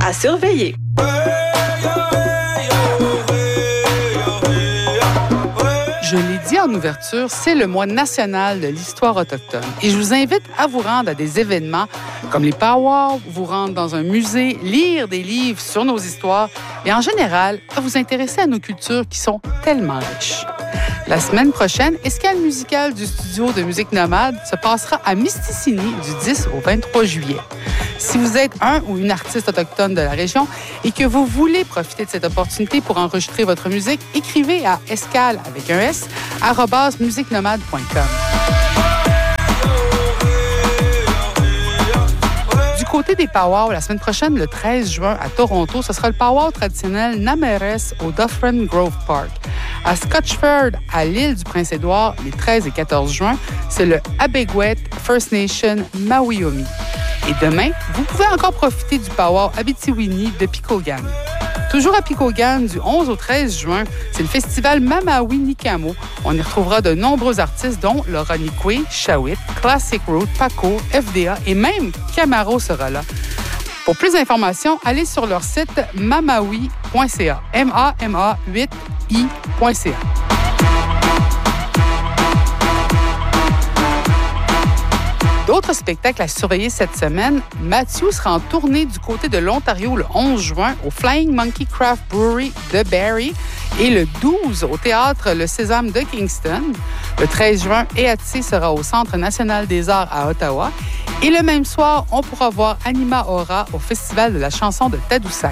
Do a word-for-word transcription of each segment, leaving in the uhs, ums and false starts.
à surveiller. Je l'ai dit en ouverture, c'est le mois national de l'histoire autochtone. Et je vous invite à vous rendre à des événements comme les powwows, vous rendre dans un musée, lire des livres sur nos histoires et en général, à vous intéresser à nos cultures qui sont tellement riches. La semaine prochaine, Escale musicale du studio de musique nomade se passera à Misticini du dix au vingt-trois juillet. Si vous êtes un ou une artiste autochtone de la région et que vous voulez profiter de cette opportunité pour enregistrer votre musique, écrivez à escale avec un S arobase musiquenomade point com. Du côté des powwows, la semaine prochaine, le treize juin, à Toronto, ce sera le powwow traditionnel Nameres au Dufferin Grove Park. À Scotchford, à l'île du Prince-Édouard, les treize et quatorze juin, c'est le Abegwet First Nation Mawiomi. Et demain, vous pouvez encore profiter du powwow Abitiwini de Picogan. Toujours à Picogan, du onze au treize juin, c'est le festival Mamawi Nikamo. On y retrouvera de nombreux artistes, dont Laura Nikwe, Shawit, Classic Root, Paco, F D A et même Camaro sera là. Pour plus d'informations, allez sur leur site mamawi point c a. M A M A huit i point c a. D'autres spectacles à surveiller cette semaine, Mathieu sera en tournée du côté de l'Ontario le onze juin au Flying Monkey Craft Brewery de Barrie et le douze au Théâtre Le Sésame de Kingston. Le treize juin, Eatsy sera au Centre national des arts à Ottawa. Et le même soir, on pourra voir Anima Aura au Festival de la chanson de Tadoussac.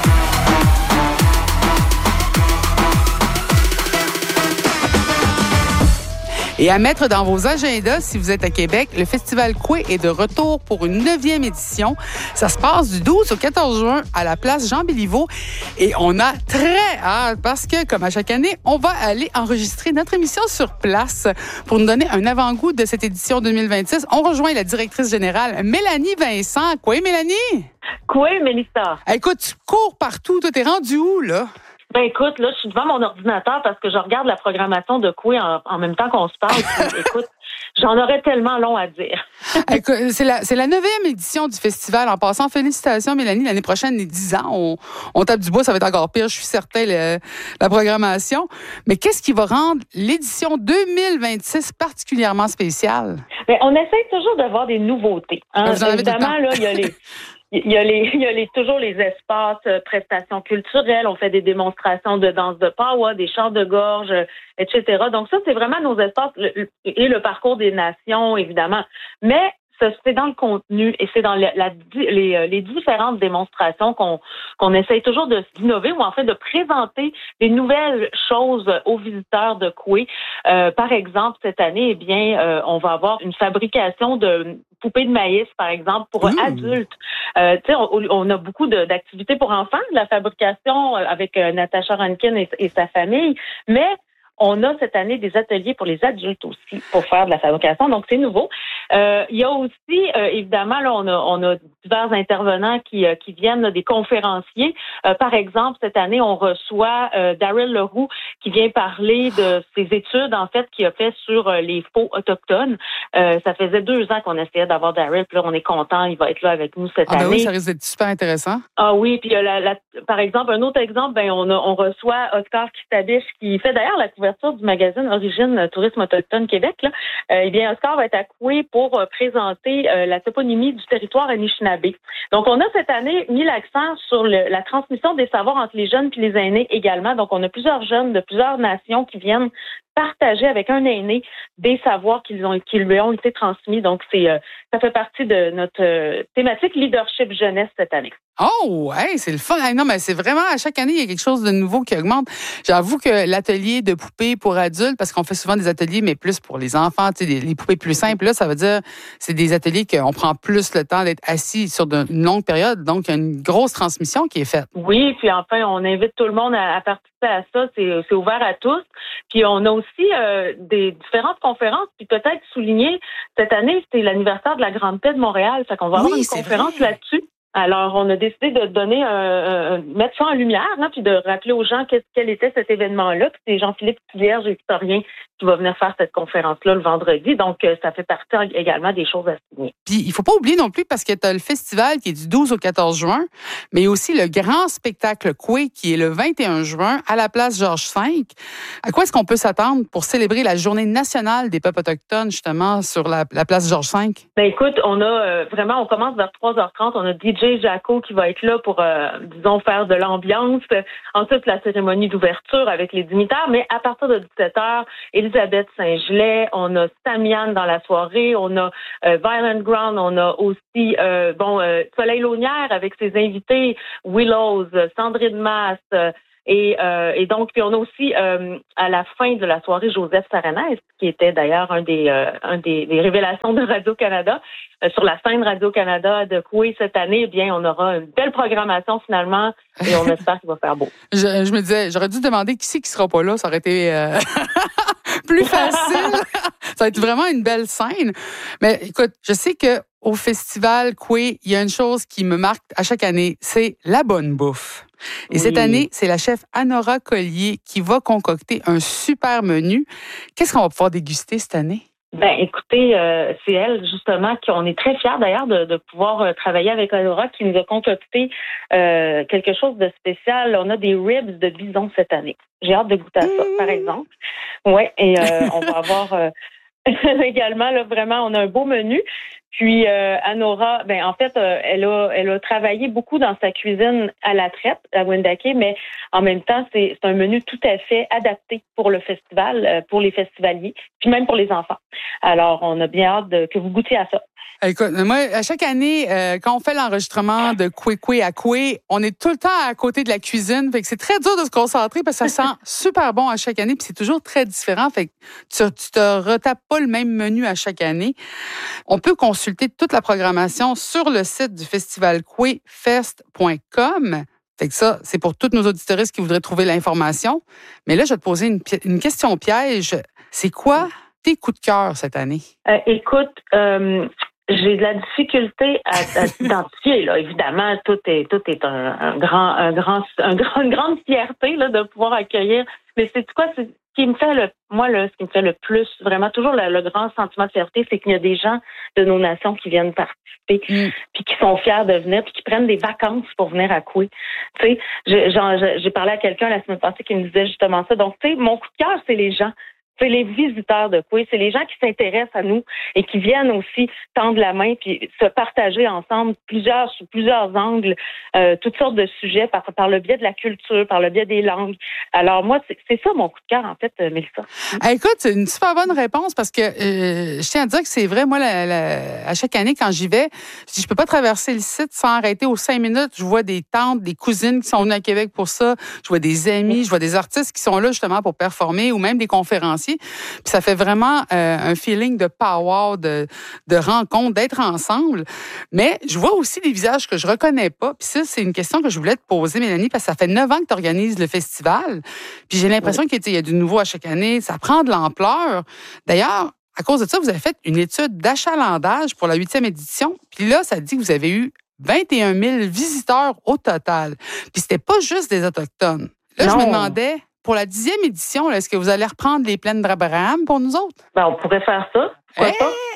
Et à mettre dans vos agendas, si vous êtes à Québec, le Festival Coué est de retour pour une neuvième édition. Ça se passe du douze au quatorze juin à la place Jean-Béliveau. Et on a très hâte parce que, comme à chaque année, on va aller enregistrer notre émission sur place pour nous donner un avant-goût de cette édition deux mille vingt-six. On rejoint la directrice générale, Mélanie Vincent. Quoi, Mélanie? Quoi, Mélissa? Écoute, tu cours partout. Toi, t'es rendu où, là? Ben écoute, là, je suis devant mon ordinateur parce que je regarde la programmation de Coué en, en même temps qu'on se parle. Puis, écoute, j'en aurais tellement long à dire. Écoute, c'est la, c'est la neuvième édition du festival. En passant, félicitations, Mélanie. L'année prochaine, les dix ans. On, on tape du bois, ça va être encore pire, je suis certain, le, la programmation. Mais qu'est-ce qui va rendre l'édition deux mille vingt-six particulièrement spéciale? Ben, on essaie toujours d'avoir des nouveautés. Hein? Vous en avez Évidemment, là, il y a les... Il y a les, il y a les, toujours les espaces, euh, prestations culturelles. On fait des démonstrations de danse de powwow, des chants de gorge, euh, et cetera. Donc ça, c'est vraiment nos espaces le, et le parcours des nations, évidemment. Mais c'est dans le contenu et c'est dans la, la, les, les différentes démonstrations qu'on qu'on essaye toujours de d'innover ou en fait de présenter des nouvelles choses aux visiteurs de Coué. Euh, par exemple, cette année, eh bien, euh, on va avoir une fabrication de poupées de maïs, par exemple, pour mmh. adultes. Euh, tu sais, on, on a beaucoup de, d'activités pour enfants, de la fabrication avec euh, Natasha Rankin et, et sa famille, mais on a cette année des ateliers pour les adultes aussi pour faire de la fabrication, donc c'est nouveau. Euh, il y a aussi, euh, évidemment, là, on a, on a divers intervenants qui, euh, qui viennent, là, des conférenciers. Euh, par exemple, cette année, on reçoit euh, Daryl Leroux qui vient parler de ses études, en fait, qu'il a fait sur euh, les faux autochtones. Euh, ça faisait deux ans qu'on essayait d'avoir Daryl, puis là, on est content, il va être là avec nous cette ah, ben année. Oui, ça risque d'être super intéressant. Ah oui, puis la, la, par exemple, un autre exemple, ben on, a, on reçoit Oscar Kistabiche qui fait d'ailleurs la couverture du magazine Origine Tourisme Autochtone Québec. Là. Euh, eh bien, Oscar va être à Coué pour euh, présenter euh, la toponymie du territoire Anishinaabe. Donc, on a cette année mis l'accent sur le, la transmission des savoirs entre les jeunes puis les aînés également. Donc, on a plusieurs jeunes de plusieurs nations qui viennent partager avec un aîné des savoirs qui lui ont, qui lui ont été transmis. Donc, c'est euh, ça fait partie de notre euh, thématique leadership jeunesse cette année. Oh, ouais, c'est le fun. Hey, non, mais c'est vraiment, à chaque année, il y a quelque chose de nouveau qui augmente. J'avoue que l'atelier de poupées pour adultes, parce qu'on fait souvent des ateliers, mais plus pour les enfants, tu sais, les, les poupées plus simples, là, ça veut dire c'est des ateliers qu'on prend plus le temps d'être assis sur une longue période. Donc, il y a une grosse transmission qui est faite. Oui, puis enfin, on invite tout le monde à, à participer à ça. C'est, c'est ouvert à tous. Puis, on a aussi euh, des différentes conférences. Puis, peut-être souligner, cette année, c'était l'anniversaire de la Grande Paix de Montréal. Fait qu'on va avoir oui, une conférence vrai. là-dessus. Alors, on a décidé de donner un, un mettre ça en lumière, hein, puis de rappeler aux gens qu'est-ce quel était cet événement-là. Puis c'est Jean-Philippe Vierge, historien, qui va venir faire cette conférence-là le vendredi. Donc, ça fait partie également des choses à signer. Puis, il faut pas oublier non plus, parce que tu as le festival qui est du douze au quatorze juin, mais aussi le grand spectacle Coué qui est le vingt et un juin à la place Georges cinq. À quoi est-ce qu'on peut s'attendre pour célébrer la Journée nationale des peuples autochtones, justement, sur la, la place Georges cinq? Ben écoute, on a euh, vraiment, on commence vers trois heures trente. On a D J Jaco qui va être là pour, euh, disons, faire de l'ambiance. Ensuite, la cérémonie d'ouverture avec les dignitaires. Mais à partir de dix-sept heures, Elisabeth Saint-Gelais, on a Samian dans la soirée, on a euh, Violent Ground, on a aussi euh, bon euh, Soleil Launière avec ses invités, Willows, Sandrine Masse, euh, Et, euh, et donc, puis on a aussi euh, à la fin de la soirée Joseph Saranès, qui était d'ailleurs un des euh, un des, des révélations de Radio-Canada. Euh, sur la scène Radio-Canada de Coué cette année, eh bien, on aura une belle programmation finalement et on espère qu'il va faire beau. Je, je me disais, j'aurais dû demander qui c'est qui sera pas là, ça aurait été euh, plus facile. Ça va être vraiment une belle scène. Mais écoute, je sais que au festival Coué, il y a une chose qui me marque à chaque année, c'est la bonne bouffe. Et oui. Cette année, c'est la chef Anora Collier qui va concocter un super menu. Qu'est-ce qu'on va pouvoir déguster cette année? Ben, écoutez, euh, c'est elle justement qu'on est très fiers d'ailleurs de, de pouvoir euh, travailler avec Anora qui nous a concocté euh, quelque chose de spécial. On a des ribs de bison cette année. J'ai hâte de goûter à ça, mmh. par exemple. Ouais, et euh, on va avoir euh, également là vraiment, on a un beau menu. Puis euh, Anora, ben en fait, euh, elle a elle a travaillé beaucoup dans sa cuisine à la traite à Wendake, mais en même temps, c'est c'est un menu tout à fait adapté pour le festival, euh, pour les festivaliers, puis même pour les enfants. Alors, on a bien hâte de, que vous goûtiez à ça. Écoute, moi, à chaque année, euh, quand on fait l'enregistrement de Coué Coué à Coué, on est tout le temps à côté de la cuisine. Fait que c'est très dur de se concentrer parce que ça sent super bon à chaque année, puis c'est toujours très différent. Fait que tu, tu te retapes pas le même menu à chaque année. On peut consulter toute la programmation sur le site du festival coué fest point com. Fait que ça, c'est pour tous nos auditeuristes qui voudraient trouver l'information. Mais là, je vais te poser une, une question piège. C'est quoi tes coups de cœur cette année? Euh, écoute, euh, j'ai de la difficulté à, à identifier. Là, évidemment, tout est tout est un, un grand un grand un grand une grande fierté là de pouvoir accueillir. Mais c'est quoi, c'est ce qui me fait le moi là, ce qui me fait le plus vraiment toujours le, le grand sentiment de fierté, c'est qu'il y a des gens de nos nations qui viennent participer, mm. puis qui sont fiers de venir, puis qui prennent des vacances pour venir à Coué. Tu sais, j'ai, genre, j'ai parlé à quelqu'un la semaine passée qui me disait justement ça. Donc, tu sais, mon coup de cœur, c'est les gens. C'est les visiteurs de Coué, c'est les gens qui s'intéressent à nous et qui viennent aussi tendre la main puis se partager ensemble plusieurs sous plusieurs angles, euh, toutes sortes de sujets par, par le biais de la culture, par le biais des langues. Alors moi, c'est, c'est ça mon coup de cœur en fait, Mélissa. Ah, écoute, c'est une super bonne réponse parce que euh, je tiens à dire que c'est vrai. Moi, la, la, à chaque année quand j'y vais, je dis je peux pas traverser le site sans arrêter aux cinq minutes. Je vois des tantes, des cousines qui sont venues à Québec pour ça. Je vois des amis, je vois des artistes qui sont là justement pour performer ou même des conférenciers. Puis ça fait vraiment euh, un feeling de power, de, de rencontre, d'être ensemble. Mais je vois aussi des visages que je reconnais pas. Puis ça, c'est une question que je voulais te poser, Mélanie, parce que ça fait neuf ans que tu organises le festival. Puis j'ai l'impression oui. qu'il y a du nouveau à chaque année. Ça prend de l'ampleur. D'ailleurs, à cause de ça, vous avez fait une étude d'achalandage pour la huitième édition. Puis là, ça dit que vous avez eu vingt et un mille visiteurs au total. Puis c'était pas juste des Autochtones. Là, non. Je me demandais... Pour la dixième édition, là, est-ce que vous allez reprendre les plaines d'Abraham pour nous autres? Ben, on pourrait faire ça. Pourquoi hey!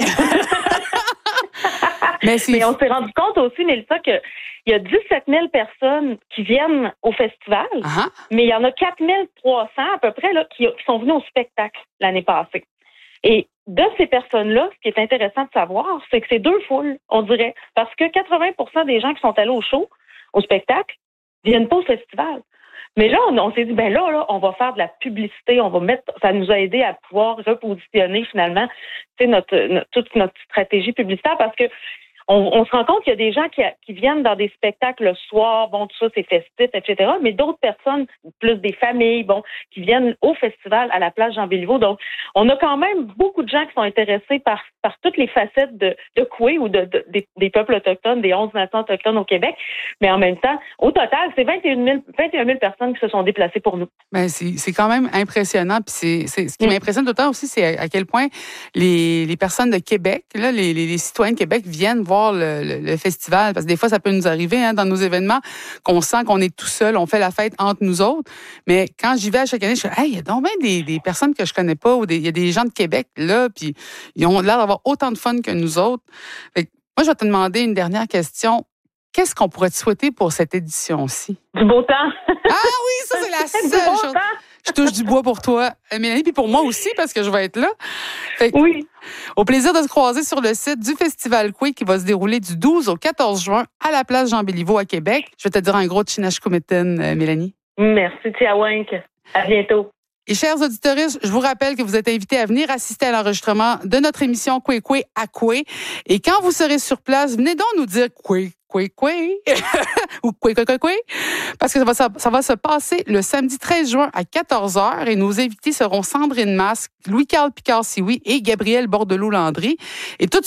pas? Mais, Mais on s'est rendu compte aussi, Mélissa, qu'il y a dix-sept mille personnes qui viennent au festival, uh-huh. mais il y en a quatre mille trois cents à peu près là, qui, qui sont venus au spectacle l'année passée. Et de ces personnes-là, ce qui est intéressant de savoir, c'est que c'est deux foules, on dirait. Parce que quatre-vingts pour cent des gens qui sont allés au show, au spectacle, viennent pas au festival. Mais là, on, on s'est dit, ben là, là, on va faire de la publicité, on va mettre, ça nous a aidé à pouvoir repositionner finalement, tu sais, notre, notre, toute notre stratégie publicitaire parce que on, on se rend compte qu'il y a des gens qui, qui viennent dans des spectacles le soir, bon, tout ça, c'est festif, et cetera, mais d'autres personnes, plus des familles, bon, qui viennent au festival à la place Jean-Béliveau. Donc, on a quand même beaucoup de gens qui sont intéressés par, par toutes les facettes de, de Coué ou de, de, des, des peuples autochtones, des onze nations autochtones au Québec. Mais en même temps, au total, c'est vingt et un mille personnes qui se sont déplacées pour nous. Ben, c'est, c'est quand même impressionnant. Puis c'est, c'est, ce qui mmh. m'impressionne d'autant aussi, c'est à, à quel point les, les personnes de Québec, là, les, les, les citoyens de Québec viennent voir voir le, le, le festival, parce que des fois, ça peut nous arriver hein, dans nos événements, qu'on sent qu'on est tout seul, on fait la fête entre nous autres. Mais quand j'y vais à chaque année, je fais « Hey, il y a donc bien des, des personnes que je connais pas, ou il y a des gens de Québec là, puis ils ont l'air d'avoir autant de fun que nous autres. » Fait que moi, je vais te demander une dernière question. Qu'est-ce qu'on pourrait te souhaiter pour cette édition-ci? Du beau temps. Ah oui, ça, c'est la seule chose. Temps. Je touche du bois pour toi, Mélanie, puis pour moi aussi, parce que je vais être là. Fait que, oui. Au plaisir de se croiser sur le site du Festival Coué qui va se dérouler du douze au quatorze juin à la place Jean-Béliveau à Québec. Je vais te dire un gros Chinashkumeten, Mélanie. Merci, Tiawink. À bientôt. Et chers auditeurs, je vous rappelle que vous êtes invités à venir assister à l'enregistrement de notre émission Coué Coué à Coué. Et quand vous serez sur place, venez donc nous dire Coué Coué Coué ou Coué Coué Coué Coué, parce que ça va, ça, ça va se passer le samedi treize juin à quatorze heures et nos invités seront Sandrine Masque, Louis-Carl Picard-Sioui et Gabriel Bordelot-Landry. Et tout